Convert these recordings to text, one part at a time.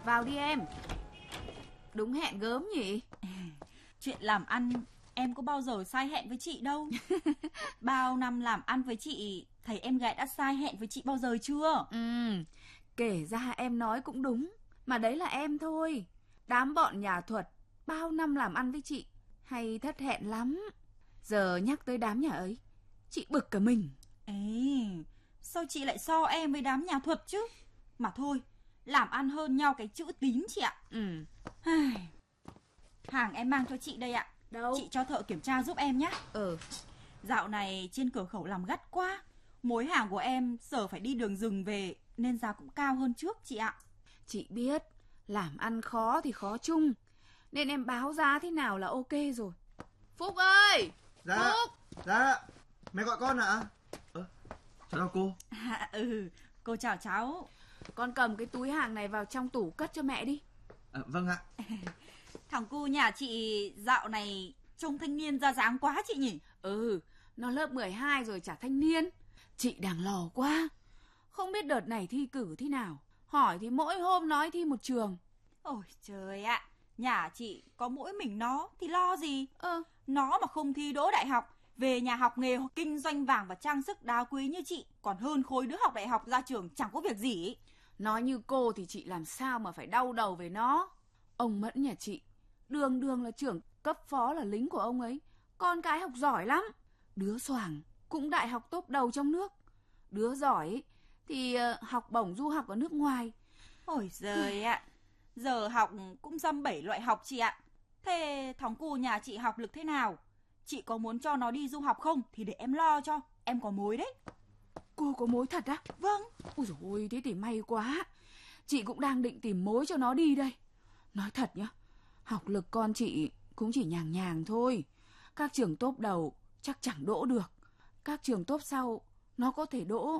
Vào đi em. Đúng hẹn gớm nhỉ? Chuyện làm ăn em có bao giờ sai hẹn với chị đâu. Bao năm làm ăn với chị, thấy em gái đã sai hẹn với chị bao giờ chưa? Kể ra em nói cũng đúng. Mà đấy là em thôi. Đám bọn nhà thuật bao năm làm ăn với chị hay thất hẹn lắm. Giờ nhắc tới đám nhà ấy, chị bực cả mình. Ê, sao chị lại so em với đám nhà thuật chứ? Mà thôi, làm ăn hơn nhau cái chữ tín chị ạ. Hàng em mang cho chị đây ạ. Đâu? Chị cho thợ kiểm tra giúp em nhé. Dạo này trên cửa khẩu làm gắt quá. Mối hàng của em giờ phải đi đường rừng về nên giá cũng cao hơn trước chị ạ. Chị biết, làm ăn khó thì khó chung, nên em báo giá thế nào là ok rồi. Phúc ơi! Dạ. Phúc! Dạ. Mẹ gọi con ạ? Chào cô. Cô chào cháu. Con cầm cái túi hàng này vào trong tủ cất cho mẹ đi. Vâng ạ. Thằng cu nhà chị dạo này trông thanh niên ra dáng quá chị nhỉ? Nó lớp 12 rồi chả thanh niên. Chị đang lo quá. Không biết đợt này thi cử thế nào. Hỏi thì mỗi hôm nói thi một trường. Ôi trời ạ, nhà chị có mỗi mình nó thì lo gì? Nó mà không thi đỗ đại học, về nhà học nghề kinh doanh vàng và trang sức đá quý như chị, còn hơn khối đứa học đại học ra trường chẳng có việc gì ấy. Nói như cô thì chị làm sao mà phải đau đầu về nó. Ông Mẫn nhà chị đường đường là trưởng cấp phó là lính của ông ấy. Con cái học giỏi lắm. Đứa xoàng cũng đại học top đầu trong nước. Đứa giỏi ấy, thì học bổng du học ở nước ngoài. Ôi giời ạ, giờ học cũng dăm 7 loại học chị ạ. Thế thằng cu nhà chị học lực thế nào? Chị có muốn cho nó đi du học không thì để em lo cho, em có mối đấy. Cô có mối thật á? Vâng. Ôi dồi ôi, thế thì may quá. Chị cũng đang định tìm mối cho nó đi đây. Nói thật nhá, học lực con chị cũng chỉ nhàng nhàng thôi. Các trường top đầu chắc chẳng đỗ được. Các trường top sau nó có thể đỗ,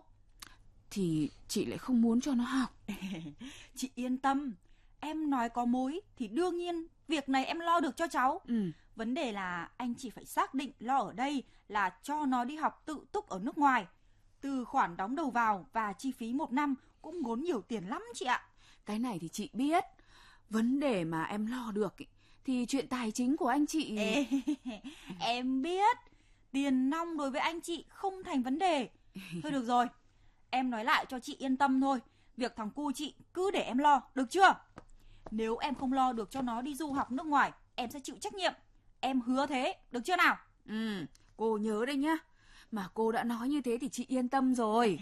thì chị lại không muốn cho nó học. Chị yên tâm, em nói có mối thì đương nhiên việc này em lo được cho cháu. Vấn đề là anh chỉ phải xác định lo ở đây là cho nó đi học tự túc ở nước ngoài. Từ khoản đóng đầu vào và chi phí 1 năm cũng ngốn nhiều tiền lắm chị ạ. Cái này thì chị biết. Vấn đề mà em lo được ý, thì chuyện tài chính của anh chị. Em biết, tiền nong đối với anh chị không thành vấn đề. Thôi được rồi, em nói lại cho chị yên tâm thôi. Việc thằng cu chị cứ để em lo, được chưa? Nếu em không lo được cho nó đi du học nước ngoài, em sẽ chịu trách nhiệm. Em hứa thế, được chưa nào? Cô nhớ đây nhá. Mà cô đã nói như thế thì chị yên tâm rồi.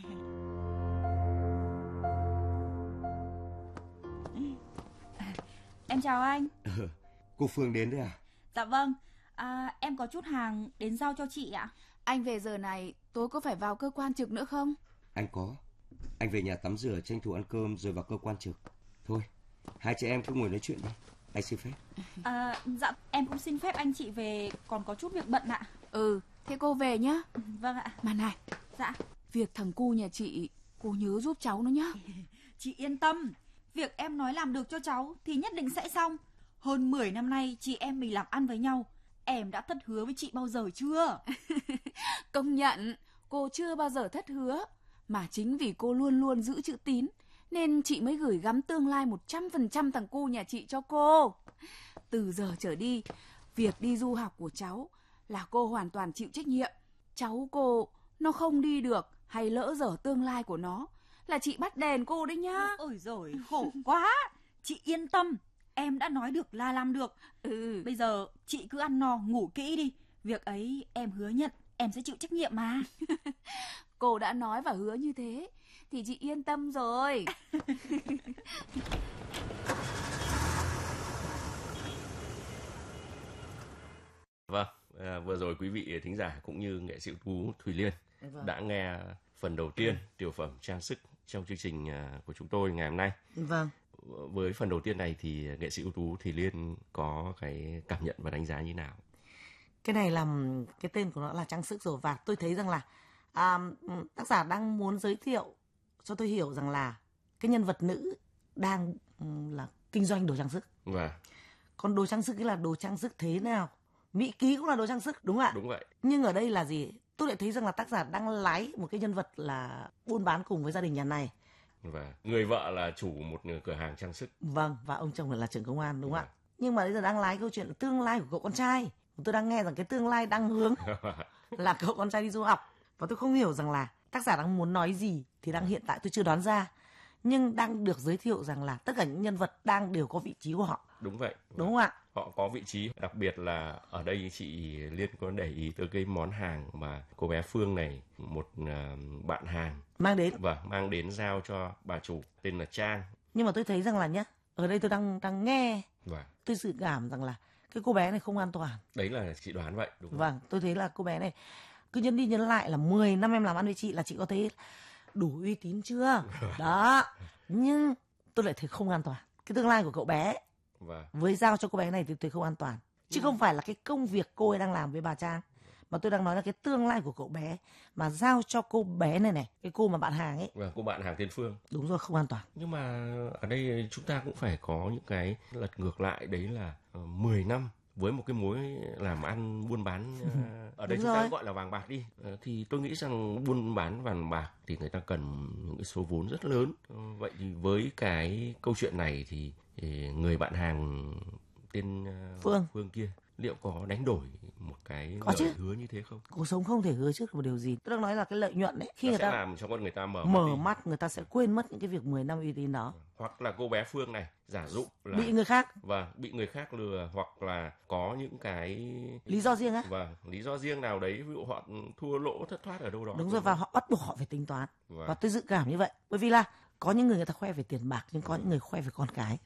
Em chào anh. Cô Phương đến đấy à? Dạ vâng, em có chút hàng đến giao cho chị ạ. Anh về giờ này tối có phải vào cơ quan trực nữa không? Anh có. Anh về nhà tắm rửa tranh thủ ăn cơm rồi vào cơ quan trực. Thôi, hai chị em cứ ngồi nói chuyện đi. Anh xin phép. Dạ, em cũng xin phép anh chị về, còn có chút việc bận ạ. Thế cô về nhá. Vâng ạ. Mà này. Dạ. Việc thằng cu nhà chị, cô nhớ giúp cháu nó nhá. Chị yên tâm, việc em nói làm được cho cháu thì nhất định sẽ xong. Hơn 10 năm nay chị em mình làm ăn với nhau, em đã thất hứa với chị bao giờ chưa? Công nhận, cô chưa bao giờ thất hứa. Mà chính vì cô luôn luôn giữ chữ tín, nên chị mới gửi gắm tương lai 100% thằng cu nhà chị cho cô. Từ giờ trở đi, việc đi du học của cháu là cô hoàn toàn chịu trách nhiệm. Cháu cô, nó không đi được hay lỡ dở tương lai của nó là chị bắt đền cô đấy nhá. Ôi giời, khổ quá. Chị yên tâm, em đã nói được là làm được. Bây giờ chị cứ ăn no ngủ kỹ đi. Việc ấy em hứa nhận, em sẽ chịu trách nhiệm mà. Cô đã nói và hứa như thế thì chị yên tâm rồi. Vâng, vừa rồi quý vị thính giả cũng như nghệ sĩ ưu tú Thùy Liên đã nghe phần đầu tiên tiểu phẩm trang sức trong chương trình của chúng tôi ngày hôm nay. Vâng. Với phần đầu tiên này thì nghệ sĩ ưu tú Thùy Liên có cái cảm nhận và đánh giá như nào? Cái này là cái tên của nó là trang sức rồi, và tôi thấy rằng là tác giả đang muốn giới thiệu cho tôi hiểu rằng là cái nhân vật nữ đang là kinh doanh đồ trang sức. Vâng. Còn đồ trang sức là đồ trang sức thế nào? Mỹ ký cũng là đồ trang sức, đúng không ạ? Đúng vậy. Nhưng ở đây là gì? Tôi lại thấy rằng là tác giả đang lái một cái nhân vật là buôn bán cùng với gia đình nhà này. Và người vợ là chủ một cửa hàng trang sức. Vâng, và ông chồng là trưởng công an, đúng không Vâng. ạ? Nhưng mà bây giờ đang lái câu chuyện là tương lai của cậu con trai. Tôi đang nghe rằng cái tương lai đang hướng là cậu con trai đi du học. Và tôi không hiểu rằng là tác giả đang muốn nói gì thì đang hiện tại tôi chưa đoán ra. Nhưng đang được giới thiệu rằng là tất cả những nhân vật đang đều có vị trí của họ. Đúng vậy. Đúng không ạ? Họ có vị trí, đặc biệt là ở đây chị Liên có để ý tới cái món hàng mà cô bé Phương này, một bạn hàng Mang đến. và mang đến giao cho bà chủ tên là Trang. Nhưng mà tôi thấy rằng là nhá, ở đây tôi đang nghe, Và tôi dự cảm rằng là cái cô bé này không an toàn. đấy là chị đoán vậy, đúng không? Vâng, tôi thấy là cô bé này cứ nhấn đi nhấn lại là 10 năm em làm ăn với chị là chị có thấy đủ uy tín chưa? Đó. Nhưng tôi lại thấy không an toàn. Cái tương lai của cậu bé Và với giao cho cô bé này thì tôi không an toàn. Chứ không phải là cái công việc cô ấy đang làm với bà Trang. Mà tôi đang nói là cái tương lai của cậu bé mà giao cho cô bé này, cái cô mà bạn hàng ấy. cô bạn hàng tên Phương. Đúng rồi, không an toàn. Nhưng mà ở đây chúng ta cũng phải có những cái lật ngược lại, đấy là 10 năm với một cái mối làm ăn buôn bán ở đây Đúng chúng ta rồi. gọi là vàng bạc đi. Thì tôi nghĩ rằng buôn bán vàng bạc thì người ta cần những cái số vốn rất lớn. Vậy thì với cái câu chuyện này thì người bạn hàng tên Phương kia liệu có đánh đổi một cái Có lời chứ. hứa như thế không? Cuộc sống không thể hứa trước một điều gì. Tôi đang nói là cái lợi nhuận đấy. Khi Nó người sẽ ta làm cho con người ta mở mở đi. mắt, người ta sẽ quên mất những cái việc 10 năm uy tín đó. Hoặc là cô bé Phương này giả dụ là Bị người khác và bị người khác lừa, hoặc là có những cái lý do riêng á. lý do riêng nào đấy, ví dụ họ thua lỗ thất thoát ở đâu đó. Đúng rồi, và họ bắt buộc họ phải tính toán. Và Và tôi dự cảm như vậy. Bởi vì là có những người ta khoe về tiền bạc, nhưng có những người khoe về con cái.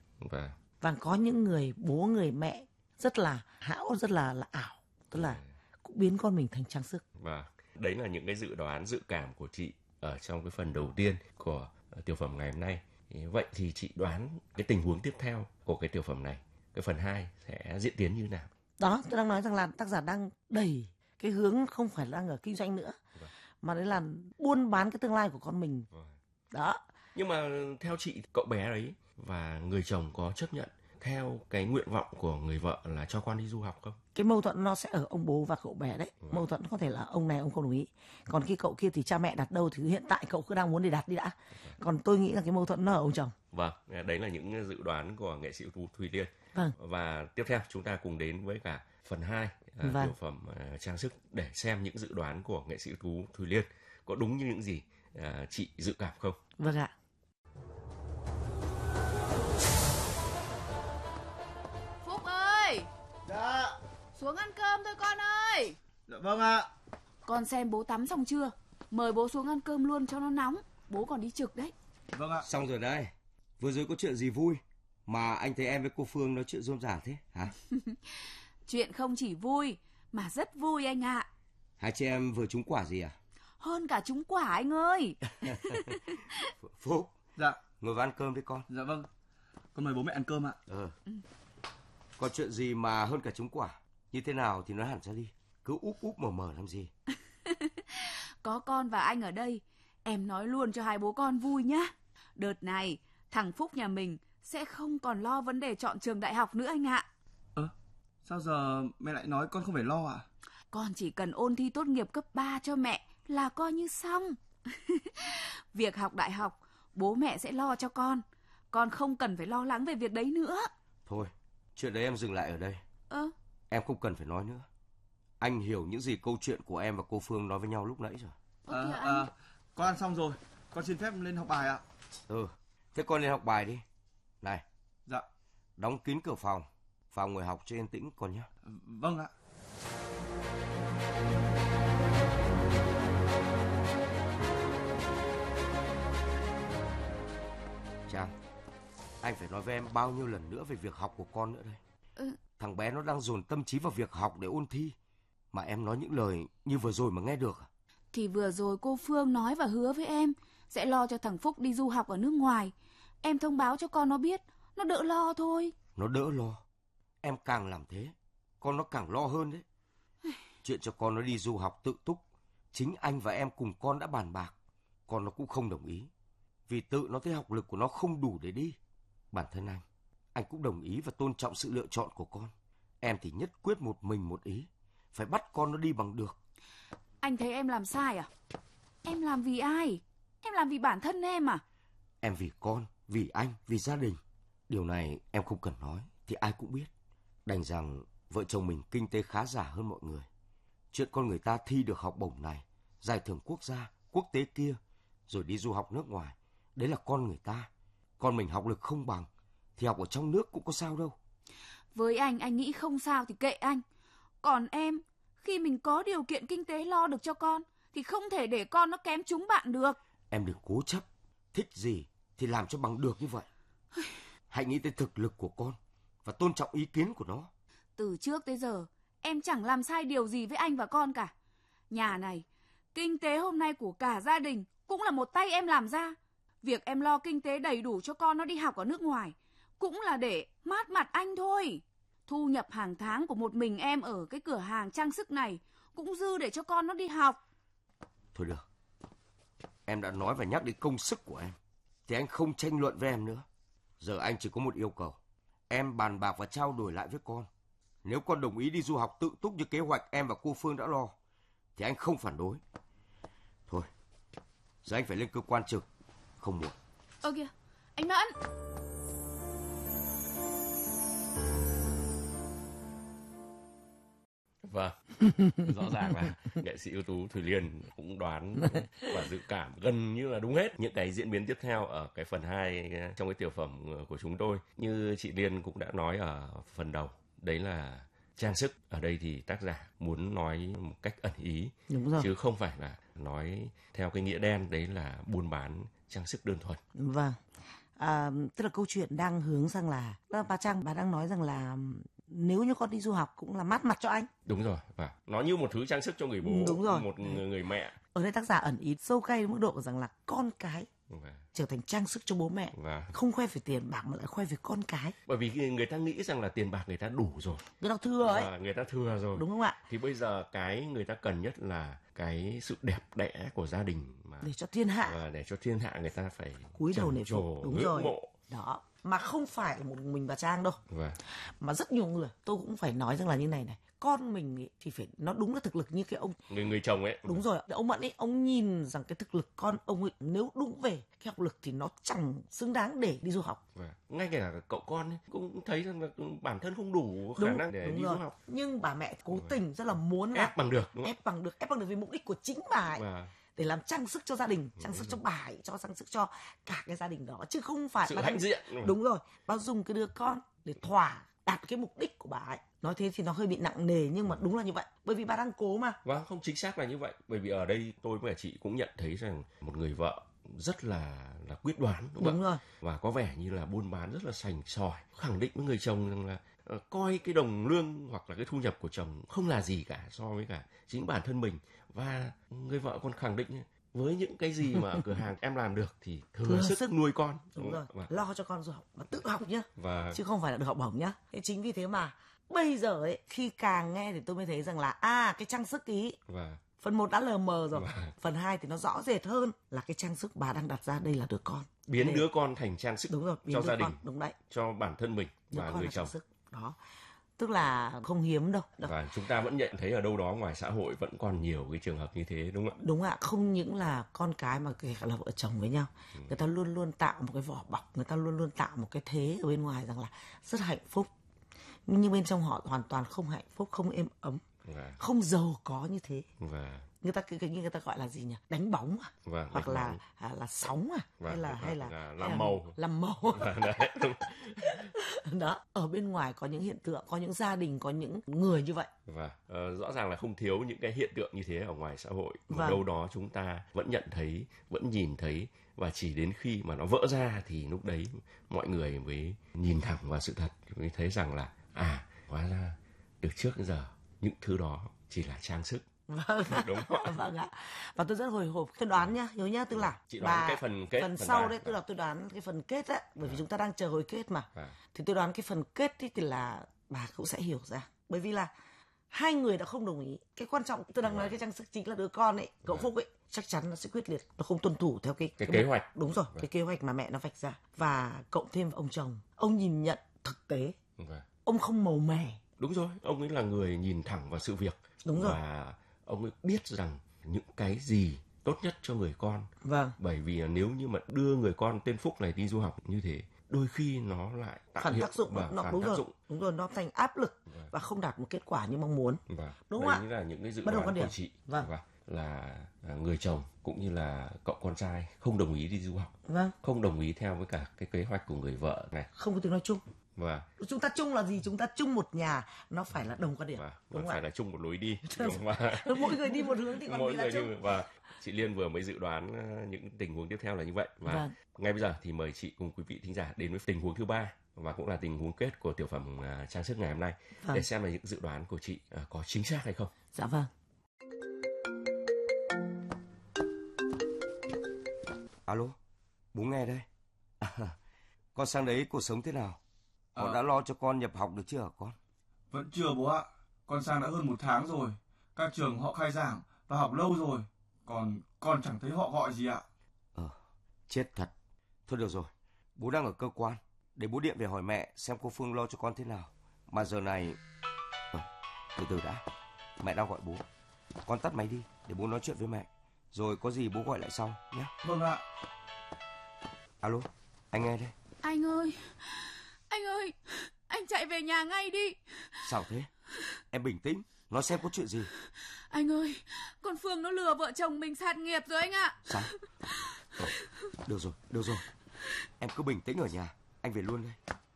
Và có những người bố người mẹ rất là hão, rất là ảo, tức là cũng biến con mình thành trang sức. Và đấy là những cái dự đoán, dự cảm của chị ở trong cái phần đầu tiên của tiểu phẩm ngày hôm nay. Vậy thì chị đoán cái tình huống tiếp theo của cái tiểu phẩm này, cái phần 2 sẽ diễn tiến như nào? Đó, tôi đang nói rằng là tác giả đang đẩy cái hướng không phải đang ở kinh doanh nữa, mà đấy là buôn bán cái tương lai của con mình. Đó. Nhưng mà theo chị, cậu bé ấy và người chồng có chấp nhận theo cái nguyện vọng của người vợ là cho con đi du học không? Cái mâu thuẫn nó sẽ ở ông bố và cậu bé đấy. Mâu thuẫn có thể là ông này ông không đồng ý. Còn cái cậu kia thì cha mẹ đặt đâu thì hiện tại cậu cứ đang muốn để đặt đi đã. Còn tôi nghĩ là cái mâu thuẫn nó ở ông chồng. Vâng, đấy là những dự đoán của nghệ sĩ ưu tú Thùy Liên. Vâng. Và tiếp theo chúng ta cùng đến với cả phần 2 tiểu phẩm trang sức để xem những dự đoán của nghệ sĩ ưu tú Thùy Liên có đúng như những gì chị dự cảm không? Vâng ạ. Phúc ơi, Dạ. xuống ăn cơm thôi con ơi. Dạ vâng ạ. Con xem bố tắm xong chưa? Mời bố xuống ăn cơm luôn cho nó nóng. Bố còn đi trực đấy. Vâng ạ. Xong rồi đây. Vừa rồi có chuyện gì vui mà anh thấy em với cô Phương nói chuyện rôm rả thế hả? Chuyện không chỉ vui mà rất vui anh ạ. Hai chị em vừa trúng quả gì à? Hơn cả trúng quả anh ơi. Phúc, Dạ. ngồi vào ăn cơm đi con. Dạ vâng. Con mời bố mẹ ăn cơm ạ. Có chuyện gì mà hơn cả trúng quả? Như thế nào thì nói hẳn ra đi. Cứ úp úp mở mở làm gì? Có con và anh ở đây, em nói luôn cho hai bố con vui nhá. Đợt này, thằng Phúc nhà mình sẽ không còn lo vấn đề chọn trường đại học nữa anh ạ. Sao giờ mẹ lại nói con không phải lo ạ? Con chỉ cần ôn thi tốt nghiệp cấp 3 cho mẹ là coi như xong. Việc học đại học, bố mẹ sẽ lo cho con. Con không cần phải lo lắng về việc đấy nữa. Thôi, chuyện đấy em dừng lại ở đây. Em không cần phải nói nữa. Anh hiểu những gì câu chuyện của em và cô Phương nói với nhau lúc nãy rồi. Con ăn xong rồi. Con xin phép lên học bài ạ. Thế con lên học bài đi. Này. Dạ. Đóng kín cửa phòng. Vào ngồi học cho yên tĩnh con nhé. Vâng ạ. Trang, anh phải nói với em bao nhiêu lần nữa về việc học của con nữa đây. Thằng bé nó đang dồn tâm trí vào việc học để ôn thi. Mà em nói những lời như vừa rồi mà nghe được à? Thì vừa rồi cô Phương nói và hứa với em sẽ lo cho thằng Phúc đi du học ở nước ngoài. Em thông báo cho con nó biết, nó đỡ lo thôi. Nó đỡ lo. Em càng làm thế, con nó càng lo hơn đấy. Chuyện cho con nó đi du học tự túc, chính anh và em cùng con đã bàn bạc. Con nó cũng không đồng ý. Vì tự nó thấy học lực của nó không đủ để đi. Bản thân anh cũng đồng ý và tôn trọng sự lựa chọn của con. Em thì nhất quyết một mình một ý, phải bắt con nó đi bằng được. Anh thấy em làm sai à? Em làm vì ai? Em làm vì bản thân em à? Em vì con, vì anh, vì gia đình. Điều này em không cần nói thì ai cũng biết. Đành rằng vợ chồng mình kinh tế khá giả hơn mọi người. Chuyện con người ta thi được học bổng này, giải thưởng quốc gia, quốc tế kia, rồi đi du học nước ngoài, đấy là con người ta. Con mình học lực không bằng thì học ở trong nước cũng có sao đâu. Với anh nghĩ không sao thì kệ anh. Còn em, khi mình có điều kiện kinh tế lo được cho con thì không thể để con nó kém chúng bạn được. Em đừng cố chấp, thích gì thì làm cho bằng được như vậy. Hãy nghĩ tới thực lực của con và tôn trọng ý kiến của nó. Từ trước tới giờ, em chẳng làm sai điều gì với anh và con cả. Nhà này, kinh tế hôm nay của cả gia đình cũng là một tay em làm ra. Việc em lo kinh tế đầy đủ cho con nó đi học ở nước ngoài cũng là để mát mặt anh thôi. Thu nhập hàng tháng của một mình em ở cái cửa hàng trang sức này cũng dư để cho con nó đi học. Thôi được, em đã nói và nhắc đến công sức của em thì anh không tranh luận với em nữa. Giờ anh chỉ có một yêu cầu. Em bàn bạc và trao đổi lại với con. Nếu con đồng ý đi du học tự túc như kế hoạch em và cô Phương đã lo thì anh không phản đối. Thôi, giờ anh phải lên cơ quan trực, không muộn. Ơ kìa, anh Mẫn. Vâng, rõ ràng là nghệ sĩ ưu tú Thùy Liên cũng đoán và dự cảm gần như là đúng hết những cái diễn biến tiếp theo ở cái phần 2 trong cái tiểu phẩm của chúng tôi. Như chị Liên cũng đã nói ở phần đầu, đấy là trang sức. Ở đây thì tác giả muốn nói một cách ẩn ý, Đúng rồi. chứ không phải là nói theo cái nghĩa đen đấy là buôn bán trang sức đơn thuần. Vâng. Tức là câu chuyện đang hướng sang là bà Trang, bà đang nói rằng là nếu như con đi du học cũng là mát mặt cho anh. Đúng rồi, và nó như một thứ trang sức cho người bố, Đúng rồi. một người mẹ. Ở đây tác giả ẩn ý sâu cay đến mức độ rằng là con cái Và trở thành trang sức cho bố mẹ. Không khoe về tiền bạc mà lại khoe về con cái. Bởi vì người ta nghĩ rằng là tiền bạc người ta đủ rồi, Người ta thừa ấy. người ta thừa rồi. Đúng không ạ? Thì bây giờ cái người ta cần nhất là cái sự đẹp đẽ của gia đình mà Để cho thiên hạ. Và để cho thiên hạ người ta phải cúi đầu nể phục. Đúng rồi. mộ. Đó. Mà không phải là một mình bà Trang đâu. Mà rất nhiều người. Tôi cũng phải nói rằng là như này. Con mình ấy, thì phải nó đúng là thực lực như cái ông người chồng ấy. Đúng rồi. Ông Mẫn ấy, ông nhìn rằng cái thực lực con ông ấy nếu đúng về cái học lực thì nó chẳng xứng đáng để đi du học. Ngay cả cậu con ấy, cũng thấy rằng là bản thân không đủ khả năng để đi du học. Nhưng bà mẹ cố tình rất là muốn là ép bằng được vì mục đích của chính bà ấy. Để làm trang sức cho gia đình, trang sức cho bà ấy, cho trang sức cho cả cái gia đình đó, chứ không phải sự hãnh diện. Đúng rồi, bà dùng cái đứa con để đạt cái mục đích của bà ấy. Nói thế thì nó hơi bị nặng nề, nhưng mà đúng là như vậy, bởi vì bà đang cố mà. Vâng, không, chính xác là như vậy. Bởi vì ở đây tôi và chị cũng nhận thấy rằng một người vợ rất là quyết đoán, đúng rồi, và có vẻ như là buôn bán rất là sành sỏi, khẳng định với người chồng rằng là coi cái đồng lương hoặc là cái thu nhập của chồng không là gì cả so với cả chính bản thân mình. Và người vợ còn khẳng định với những cái gì mà ở cửa hàng em làm được thì thừa sức nuôi con. Đúng rồi, lo cho con du học mà tự học nhá, chứ không phải là được học bổng nhá. Thế chính vì thế mà bây giờ ấy, khi càng nghe thì tôi mới thấy rằng là cái trang sức ý phần 1 đã lờ mờ rồi, phần 2 thì nó rõ rệt hơn là cái trang sức bà đang đặt ra đây là đứa con. Biến đứa con thành trang sức. Đúng rồi, cho gia đình, đúng đấy, cho bản thân mình và người chồng. Đó, tức là không hiếm đâu. Và chúng ta vẫn nhận thấy ở đâu đó ngoài xã hội vẫn còn nhiều cái trường hợp như thế, đúng không ạ? Đúng ạ, không những là con cái mà kể cả là vợ chồng với nhau, người ta luôn luôn tạo một cái vỏ bọc, người ta luôn luôn tạo một cái thế ở bên ngoài rằng là rất hạnh phúc, nhưng bên trong họ hoàn toàn không hạnh phúc, không êm ấm, không giàu có như thế. Người ta người ta gọi là gì nhỉ? Đánh bóng hoặc là sóng hay là làm màu. Đó, ở bên ngoài có những hiện tượng, có những gia đình, có những người như vậy. Rõ ràng là không thiếu những cái hiện tượng như thế ở ngoài xã hội. Mà đâu đó chúng ta vẫn nhận thấy, vẫn nhìn thấy, và chỉ đến khi mà nó vỡ ra thì lúc đấy mọi người mới nhìn thẳng vào sự thật, mới thấy rằng là hóa ra từ trước đến giờ những thứ đó chỉ là trang sức. Đúng không? Vâng ạ. Và tôi rất hồi hộp. Tôi đoán nhá, nhớ nhá, tức là chị đoán cái phần kết, phần sau đấy, tức là tôi đoán cái phần kết á, bởi vì chúng ta đang chờ hồi kết mà. Thì tôi đoán cái phần kết thì là bà cũng sẽ hiểu ra. Bởi vì là hai người đã không đồng ý. Cái quan trọng tôi đang nói cái trang sức chính là đứa con ấy, cậu Phúc ấy, chắc chắn nó sẽ quyết liệt, nó không tuân thủ theo cái kế hoạch. Đúng rồi, cái kế hoạch mà mẹ nó vạch ra. Và cộng thêm ông chồng, ông nhìn nhận thực tế. Ông không màu mè. Đúng rồi, ông ấy là người nhìn thẳng vào sự việc. Đúng rồi. Và ông ấy biết rằng những cái gì tốt nhất cho người con. Vâng. Bởi vì nếu như mà đưa người con tên Phúc này đi du học như thế, đôi khi nó lại tạo Phản hiệu tác dụng, và nó phản đúng tác rồi, dụng. đúng rồi, nó thành áp lực và không đạt một kết quả như mong muốn. Đúng không ạ? Đấy là những cái dự Bất đồng đoán quan của điểm. chị. Vâng. Là người chồng cũng như là cậu con trai không đồng ý đi du học. Vâng. Không đồng ý theo với cả cái kế hoạch của người vợ này. Không có tiếng nói chung. Và Chúng ta chung là gì? Chúng ta chung một nhà, nó phải là đồng quan điểm. Đúng phải là chung một lối đi. Mỗi người đi một hướng thì còn mỗi gì là người chung. đi. Và chị Liên vừa mới dự đoán những tình huống tiếp theo là như vậy. Và ngay bây giờ thì mời chị cùng quý vị thính giả đến với tình huống thứ 3 và cũng là tình huống kết của tiểu phẩm trang sức ngày hôm nay để xem là những dự đoán của chị có chính xác hay không. Dạ vâng. Alo, bố nghe đây. Con sang đấy cuộc sống thế nào? Họ đã lo cho con nhập học được chưa hả con? Vẫn chưa bố ạ. Con sang đã hơn 1 tháng rồi. Các trường họ khai giảng và học lâu rồi. Còn con chẳng thấy họ gọi gì ạ. Chết thật. Thôi được rồi, bố đang ở cơ quan. Để bố điện về hỏi mẹ xem cô Phương lo cho con thế nào. Mà giờ này... từ từ đã. Mẹ đang gọi bố. Con tắt máy đi để bố nói chuyện với mẹ. Rồi có gì bố gọi lại sau nhé. Vâng ạ. Alo, anh nghe đây. Anh ơi, anh chạy về nhà ngay đi. Sao thế? Em bình tĩnh, nói xem có chuyện gì. Anh ơi, con Phương nó lừa vợ chồng mình sạt nghiệp rồi anh ạ. Sao? Được rồi. Em cứ bình tĩnh ở nhà, anh về luôn đây.